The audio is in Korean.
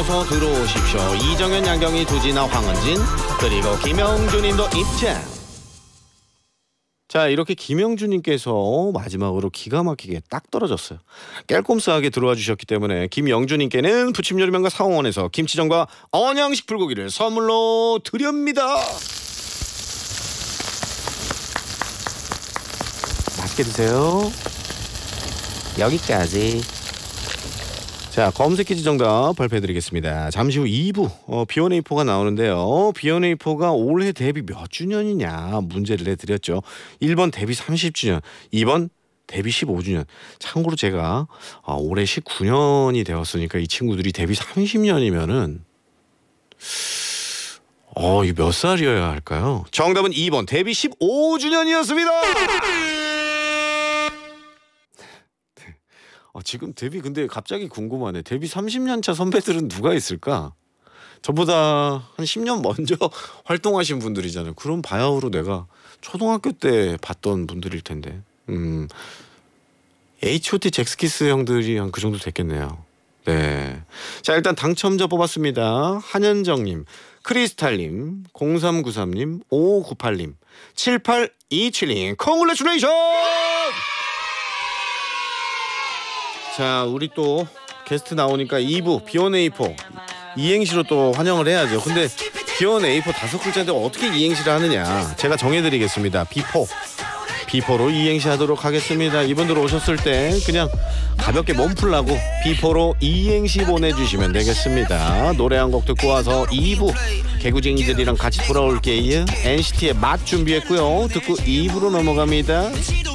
어서 들어오십시오. 이정현, 양경희, 두진아, 황은진 그리고 김영주님도 입장. 자, 이렇게 김영주님께서 마지막으로 기가 막히게 딱 떨어졌어요. 깰꼼스하게 들어와 주셨기 때문에 김영주님께는 부침요리명가 상원에서 김치전과 언양식 불고기를 선물로 드립니다. 맛있게 드세요. 여기까지. 자, 검색 퀴즈 정답 발표해드리겠습니다. 잠시 후 2부 B1A4가 나오는데요. B1A4가 올해 데뷔 몇 주년이냐 문제를 내드렸죠. 1번 데뷔 30주년, 2번 데뷔 15주년. 참고로 제가 올해 19년이 되었으니까 이 친구들이 데뷔 30년이면은 이 몇 살이어야 할까요? 정답은 2번 데뷔 15주년이었습니다. 지금 데뷔 근데 갑자기 궁금하네. 데뷔 30년 차 선배들은 누가 있을까? 저보다 한 10년 먼저 활동하신 분들이잖아요. 그럼 바야흐로 내가 초등학교 때 봤던 분들일 텐데. H.O.T. 잭스키스 형들이 한 그 정도 됐겠네요. 네. 자, 일단 당첨자 뽑았습니다. 한현정님, 크리스탈님, 0393님, 5598님, 7827님, 콩글레츄레이션! 자, 우리 또 게스트 나오니까 2부 B1A4 이행시로 또 환영을 해야죠. 근데 B1A4 5글자인데 어떻게 이행시를 하느냐 제가 정해드리겠습니다. B4로 이행시 하도록 하겠습니다. 이분들 오셨을 때 그냥 가볍게 몸 풀라고 B4로 이행시 보내주시면 되겠습니다. 노래 한 곡 듣고 와서 2부 개구쟁이들이랑 같이 돌아올게요. NCT의 맛 준비했고요. 듣고 2부로 넘어갑니다.